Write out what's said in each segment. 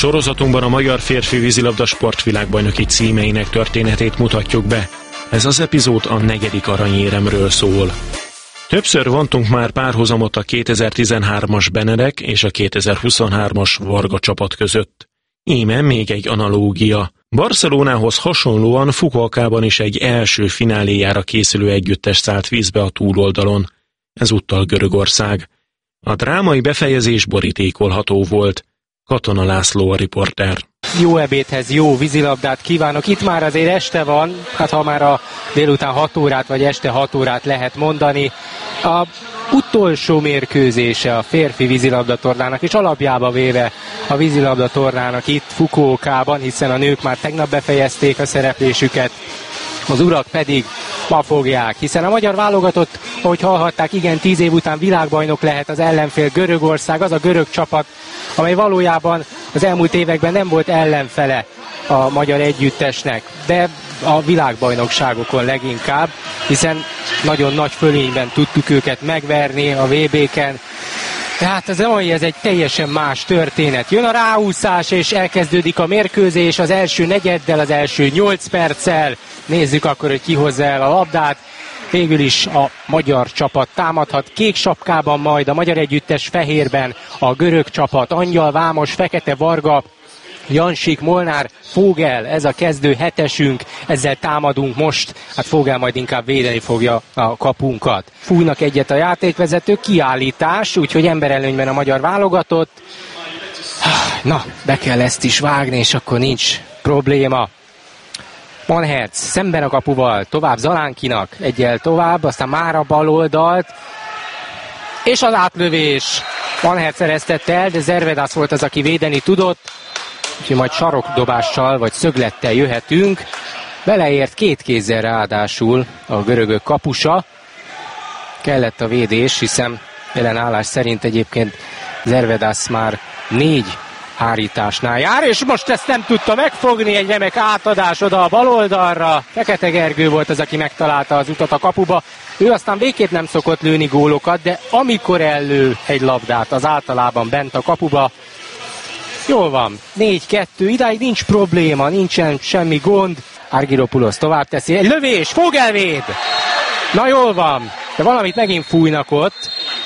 Sorozatunkban a magyar férfi vízilabda sportvilágbajnoki címeinek történetét mutatjuk be. Ez az epizód a 4. aranyéremről szól. Többször vontunk már párhuzamot a 2013-as Benedek és a 2023-as Varga csapat között. Íme még egy analógia. Barcelonához hasonlóan Fukuokában is egy első fináléjára készülő együttes szállt vízbe a túloldalon. Ezúttal Görögország. A drámai befejezés borítékolható volt. Katona László a riporter. Jó ebédhez jó vízilabdát kívánok. Itt már azért este van, hát ha már a délután 6 órát vagy este 6 órát lehet mondani. A utolsó mérkőzése a férfi vízilabdatornának, és alapjába véve a vízilabdatornának itt Fukuokában, hiszen a nők már tegnap befejezték a szereplésüket, az urak pedig ma fogják, hiszen a magyar válogatott, ahogy hallhatták, igen, 10 év után világbajnok lehet, az ellenfél Görögország, az a görög csapat, amely valójában az elmúlt években nem volt ellenfele a magyar együttesnek, de a világbajnokságokon leginkább, hiszen nagyon nagy fölényben tudtuk őket megverni a VB-ken. Tehát ez egy teljesen más történet. Jön a ráúszás, és elkezdődik a mérkőzés az első negyeddel, az első 8 perccel. Nézzük akkor, hogy ki hozza el a labdát. Végül is a magyar csapat támadhat, kék sapkában, majd a magyar együttes fehérben a görög csapat, Angyal, Vámos, Fekete, Varga, Jansik, Molnár, Fogel, ez a kezdő hetesünk, ezzel támadunk most, hát Fogel majd inkább védeni fogja a kapunkat. Fújnak egyet a játékvezetők, kiállítás, úgyhogy emberelőnyben a magyar válogatott. Na, be kell ezt is vágni, és akkor nincs probléma. Manherc szemben a kapuval, tovább Zalánkinak, egyel tovább, aztán már a bal oldalt, és az átlövés. Manherc eresztette el, de Zervedász volt az, aki védeni tudott, úgyhogy majd sarokdobással vagy szöglettel jöhetünk. Beleért 2 kézzel ráadásul a görögök kapusa. Kellett a védés, hiszen jelen állás szerint egyébként Zervedász már 4 hárításnál jár, és most ezt nem tudta megfogni, egy remek átadás oda a bal oldalra. Fekete Gergő volt az, aki megtalálta az utat a kapuba. Ő aztán végképp nem szokott lőni gólokat, de amikor ellő egy labdát, az általában bent a kapuba. Jól van, 4-2, idáig nincs probléma, nincsen semmi gond. Argyropoulos tovább teszi, egy lövés, Fogelvéd! Na jól van, de valamit megint fújnak ott.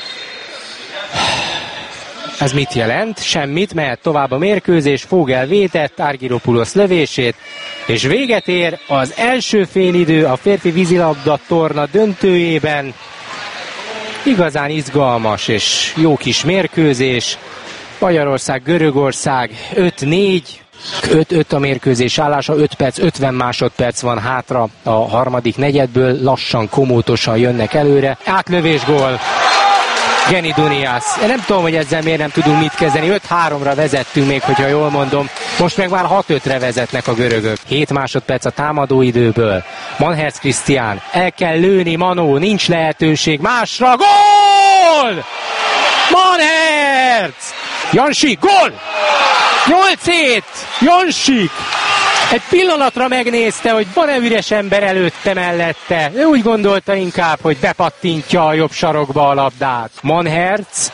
Ez mit jelent? Semmit, mehet tovább a mérkőzés, Fogel védett Argyropoulos lövését, és véget ér az első félidő a férfi vízilabda torna döntőjében. Igazán izgalmas és jó kis mérkőzés. Magyarország, Görögország 5-4, 5-5 a mérkőzés állása, 5 perc, 50 másodperc van hátra a harmadik negyedből, lassan, komótosan jönnek előre. Átlövés, gól! Geni Dunias. Én nem tudom, hogy ezzel miért nem tudunk mit kezdeni. 5-3-ra vezettünk még, hogyha jól mondom. Most meg már 6-5-re vezetnek a görögök. 7 másodperc a támadóidőből. Manherc Krisztián. El kell lőni, Manó. Nincs lehetőség másra. Gól! Manherc! Jansik, gól! 8-7! Jansik! Egy pillanatra megnézte, hogy van-e üres ember előtte mellette. Ő úgy gondolta inkább, hogy bepattintja a jobb sarokba a labdát. Manherc!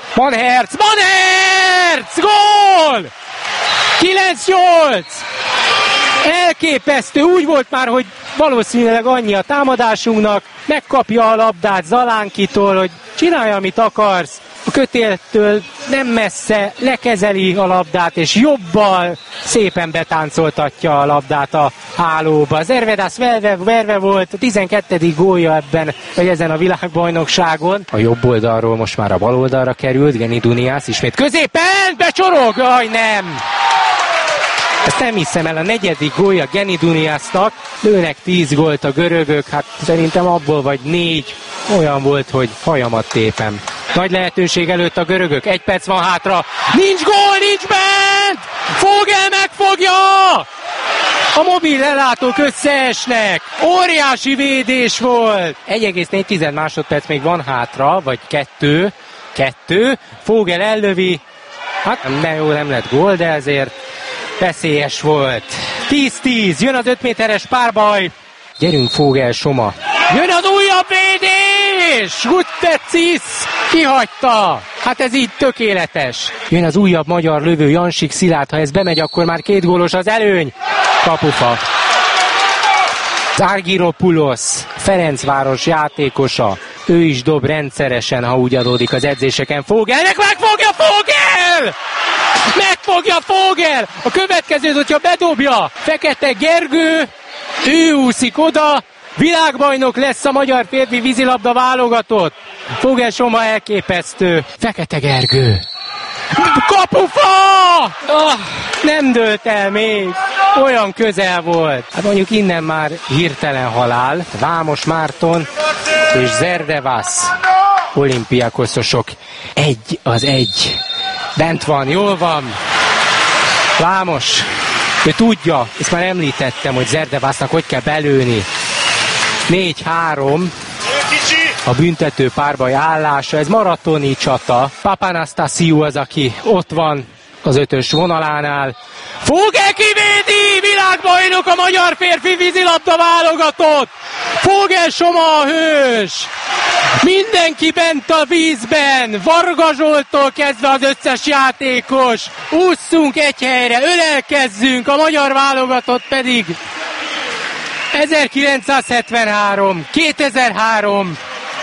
Gól! 9-8! Elképesztő, úgy volt már, hogy valószínűleg annyi a támadásunknak, megkapja a labdát Zalánkitól, hogy csinálja, amit akarsz. A kötéltől nem messze lekezeli a labdát, és jobbal szépen betáncoltatja a labdát a hálóba. Zervedász verve volt, a 12. gólja ebben, vagy ezen a világbajnokságon. A jobb oldalról most már a bal oldalra került, Geni Dunias ismét középen, becsorog, jaj nem! Ezt nem hiszem el, a 4. gólja Geni Duniasnak. Lőnek 10 gólt a görögök, hát szerintem abból vagy 4 olyan volt, hogy hajamat tépem. Nagy lehetőség előtt a görögök, 1 perc van hátra. Nincs gól, nincs bent! Fogel megfogja! A mobil lelátók összeesnek. Óriási védés volt. 1,4 másodperc még van hátra, vagy 2. Fogel ellövi. Hát nem lett gól, de ezért veszélyes volt. 10-10, jön az 5 méteres párbaj. Gyerünk, Fogel, Soma. Jön az újabb védés! Guttecis kihagyta. Hát ez így tökéletes. Jön az újabb magyar lövő, Jansik Szilárd, ha ez bemegy, akkor már 2 gólos az előny. Kapufa. Argyropoulos, Ferencváros játékosa. Ő is dob rendszeresen, ha úgy adódik az edzéseken. Fogelnek megfogja Fogel! Megfogja Fogel! A következőt, hogyha bedobja Fekete Gergő, ő úszik oda, világbajnok lesz a magyar férfi vízilabda válogatott. Fogel Soma elképesztő. Fekete Gergő. Kapufa! Nem dőlt el még. Olyan közel volt. Hát mondjuk innen már hirtelen halál. Vámos Márton és Zerdevasz olimpiákoszosok 1-1. Bent van, jól van. Vámos, ő tudja, ezt már említettem, hogy Zerdevasznak hogy kell belőni. 4-3 a büntető párbaj állása, ez maratoni csata. Papanastasiou az, aki ott van az 5-ös vonalánál. Fogel kivédi, világbajnok a magyar férfi vízilabda válogatott. Fogel Soma a hős. Mindenki bent a vízben, Varga Zsolttól kezdve az összes játékos. Ússzunk egy helyre, ölelkezzünk, a magyar válogatott pedig 1973, 2003,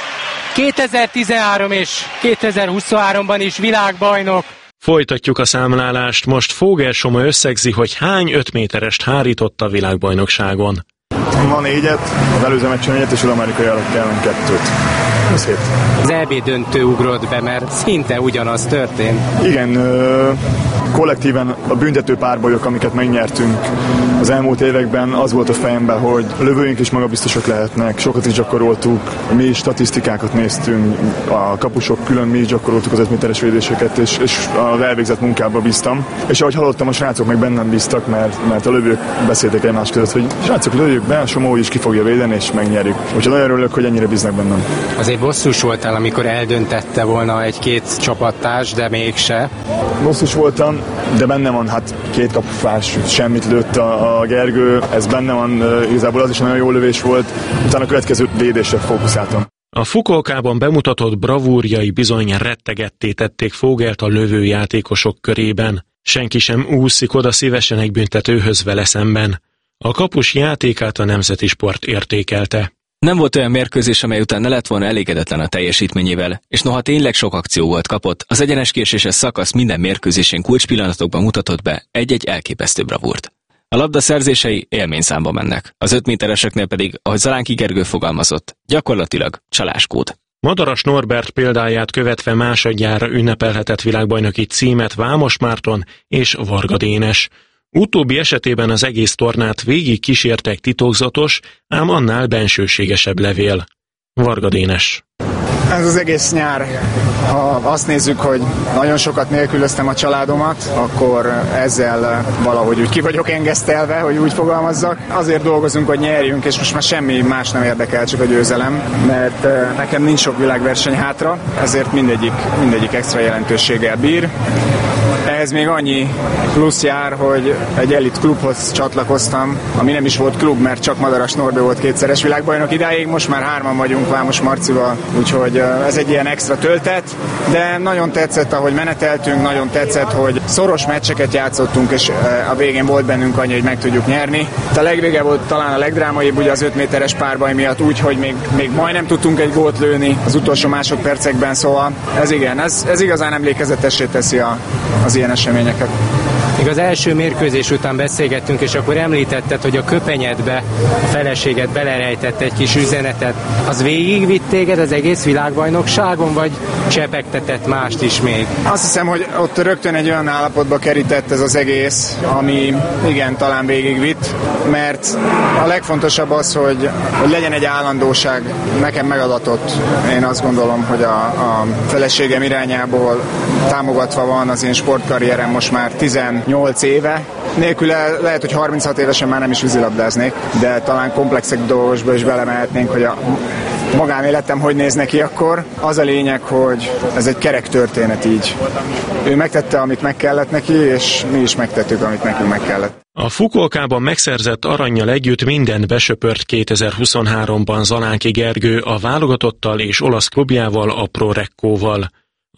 2013 és 2023-ban is világbajnok. Folytatjuk a számlálást, most Fogel Soma összegzi, hogy hány 5 méterest hárított a világbajnokságon. Ma 4-et, az előző meccsen 4-et, és az amerikai alatt ellen 2-t. Szép. Az EB döntő ugrott be, mert szinte ugyanaz történt. Igen, kollektíven a büntető párbajok, amiket megnyertünk az elmúlt években, az volt a fejemben, hogy a lövőink is magabiztosak lehetnek, sokat is gyakoroltuk, mi is statisztikákat néztünk, a kapusok külön mi is gyakoroltuk az 5 méteres védéseket, és az elvégzett munkába bíztam. És ahogy hallottam, a srácok meg bennem bíztak, mert a lövők beszéltek egymás között, hogy srácok, lőjük be, Soma is ki fogja védeni, és megnyerjük. Úgyhogy nagyon örülök, hogy ennyire bíznak bennem. Azért bosszus voltál, amikor eldöntette volna egy-két csapattárs, de mégse. Bosszus voltam, de benne van, hát 2 kapufás, semmit lőtt a Gergő, ez benne van, igazából az is nagyon jó lövés volt, utána a következő védésre fókuszáltam. A Fukuokában bemutatott bravúrjai bizony rettegetté tették Fogelt a lövőjátékosok körében. Senki sem úszik oda szívesen egy büntetőhöz vele szemben. A kapus játékát a Nemzeti Sport értékelte. Nem volt olyan mérkőzés, amely után ne lett volna elégedetlen a teljesítményével, és noha tényleg sok akció volt kapott, az egyenes késéses szakasz minden mérkőzésén kulcspillanatokban mutatott be egy-egy elképesztő bravúrt. A labda szerzései élményszámba mennek, az 5 métereseknél pedig, ahogy Zalánki Gergő fogalmazott, gyakorlatilag csaláskód. Madaras Norbert példáját követve másodjára ünnepelhetett világbajnoki címet Vámos Márton és Varga Dénes. Utóbbi esetében az egész tornát végig kísértek titokzatos, ám annál bensőségesebb levél. Varga Dénes. Ez az egész nyár, ha azt nézzük, hogy nagyon sokat nélkülöztem a családomat, akkor ezzel valahogy úgy ki vagyok engesztelve, hogy úgy fogalmazzak. Azért dolgozunk, hogy nyerjünk, és most már semmi más nem érdekel, csak a győzelem, mert nekem nincs sok világverseny hátra, ezért mindegyik extra jelentőséggel bír. Ehhez még annyi plusz jár, hogy egy elit klubhoz csatlakoztam, ami nem is volt klub, mert csak Madaras Norbi volt 2-szeres világbajnok idáig, most már 3-an vagyunk Vámos Marcival, úgyhogy ez egy ilyen extra töltet, de nagyon tetszett, ahogy meneteltünk, nagyon tetszett, hogy szoros meccseket játszottunk, és a végén volt bennünk annyi, hogy meg tudjuk nyerni. A legvége volt talán a legdrámaibb, ugye az 5 méteres párbaj miatt úgy, hogy még majdnem tudtunk egy gólt lőni az utolsó másodpercekben, szóval ez igazán emlékezetessé teszi az ilyen eseményeket. Még az első mérkőzés után beszélgettünk, és akkor említetted, hogy a köpenyedbe a feleséged belerejtett egy kis üzenetet. Az végigvitt téged az egész világbajnokságon, vagy csepegtetett mást is még? Azt hiszem, hogy ott rögtön egy olyan állapotba kerített ez az egész, ami igen, talán végigvitt, mert a legfontosabb az, hogy legyen egy állandóság, nekem megadatott. Én azt gondolom, hogy a feleségem irányából támogatva van az én sportkarrierem most már 18 éve. Nélküle lehet, hogy 36 évesen már nem is vízilabdáznék, de talán komplexebb dolgosba is belemehetnénk, hogy a magánéletem hogy néz neki akkor. Az a lényeg, hogy ez egy kerek történet így. Ő megtette, amit meg kellett neki, és mi is megtettük, amit nekünk meg kellett. A Fukuokában megszerzett arannyal együtt mindent besöpört 2023-ban Zalánki Gergő a válogatottal és olasz klubjával, a Pro Reccóval.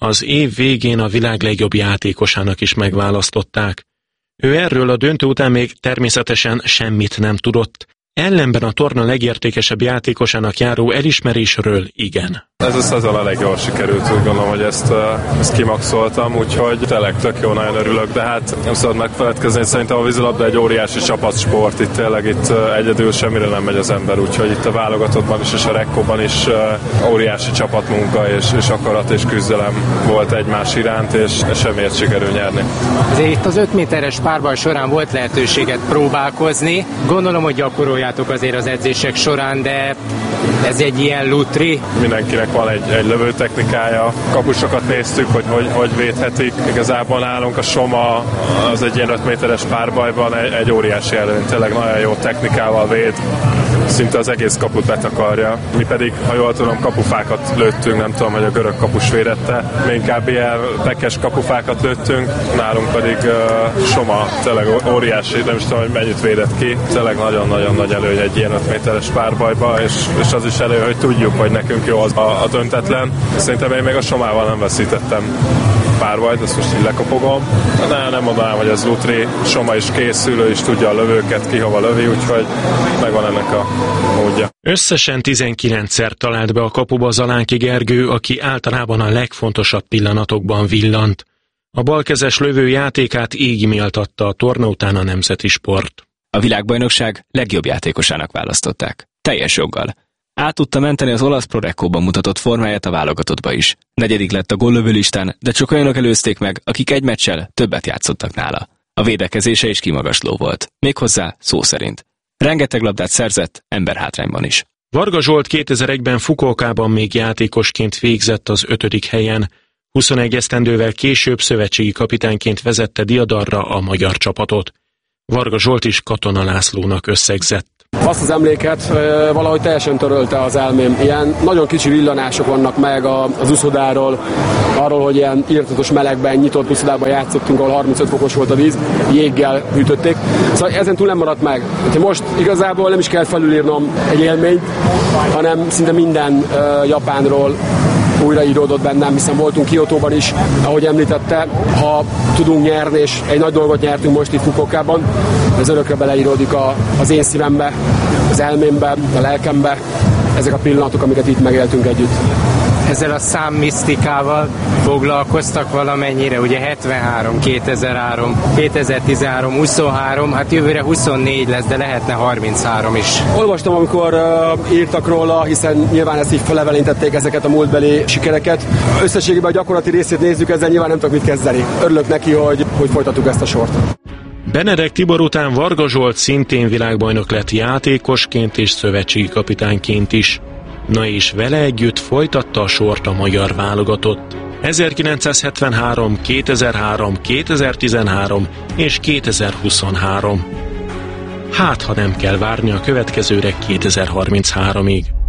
Az év végén a világ legjobb játékosának is megválasztották. Ő erről a döntő után még természetesen semmit nem tudott, ellenben a torna legértékesebb játékosának járó elismerésről igen. Ez a szezon elég jól sikerült, úgy gondolom, hogy ezt kimaxoltam, úgyhogy tényleg tök jó, nagyon örülök, de hát nem szabad megfeledkezni, szerintem a vízilabda egy óriási csapatsport, itt egyedül semmire nem megy az ember, úgyhogy itt a válogatottban is és a rekkóban is óriási csapatmunka és akarat és küzdelem volt egymás iránt, és semmiért sikerül nyerni. Azért itt az 5 méteres párbaj során volt lehetőséget próbálkozni, gondolom, hogy gyakoroljátok azért az edzések során, de ez egy ilyen lutri. Mindenkinek van egy lövőtechnikája, kapusokat néztük, hogy védhetik. Igazából nálunk a Soma az egy ilyen 5 méteres párbajban egy óriási előny, tényleg nagyon jó technikával véd, szinte az egész kaput betakarja. Mi pedig, ha jól tudom, kapufákat lőttünk, nem tudom, hogy a görög kapus védette, mi inkább ilyen pekes kapufákat lőttünk, nálunk pedig Soma tényleg óriási, nem is tudom, hogy mennyit védett ki, tényleg nagyon-nagyon nagy előny egy ilyen 5 méteres párbajba, és az is elő, hogy tudjuk, hogy nekünk jó az a döntetlen. Szerintem én még a Somával nem veszítettem párbajt, ezt most így lekopogom. Nem mondanám, hogy ez lutri, Soma is készül, ő is tudja a lövőket, ki hova lövi, úgyhogy megvan ennek a módja. Összesen 19-szer talált be a kapuba Zalánki Gergő, aki általában a legfontosabb pillanatokban villant. A balkezes lövő játékát így méltatta a torna után a nemzeti sport. A világbajnokság legjobb játékosának választották. Teljes joggal. Át tudta menteni az olasz Pro Recco-ban mutatott formáját a válogatottba is. 4. lett a góllövő listán, de csak olyanok előzték meg, akik egy meccsel többet játszottak nála. A védekezése is kimagasló volt. Méghozzá szó szerint. Rengeteg labdát szerzett, emberhátrányban is. Varga Zsolt 2001-ben Fukuokában még játékosként végzett az 5. helyen. 21 esztendővel később szövetségi kapitányként vezette diadarra a magyar csapatot. Varga Zsolt is Katona Lászlónak összegzett. Azt az emléket valahogy teljesen törölte az elmém. Ilyen nagyon kicsi villanások vannak meg az uszodáról, arról, hogy ilyen irtatos melegben, nyitott uszodában játszottunk, ahol 35 fokos volt a víz, jéggel hűtötték. Szóval ezen túl nem maradt meg. Most igazából nem is kell felülírnom egy élményt, hanem szinte minden japánról újraíródott bennem, hiszen voltunk Kiotóban is, ahogy említette, ha tudunk nyerni, és egy nagy dolgot nyertünk most itt Fukuokában, ez örökre beleíródik az én szívembe, az elmémbe, a lelkembe, ezek a pillanatok, amiket itt megéltünk együtt. Ezzel a számmisztikával foglalkoztak valamennyire, ugye 73, 2003, 2013, 23, hát jövőre 24 lesz, de lehetne 33 is. Olvastam, amikor írtak róla, hiszen nyilván ezt így felevelintették ezeket a múltbeli sikereket. Összességében a gyakorlati részét nézzük, ezzel nyilván nem tudok mit kezdeni. Örülök neki, hogy folytatjuk ezt a sort. Benedek Tibor után Varga Zsolt szintén világbajnok lett játékosként és szövetségi kapitányként is. Na és vele együtt folytatta a sort a magyar válogatott. 1973, 2003, 2013 és 2023. Hát, ha nem kell várni a következőre 2033-ig.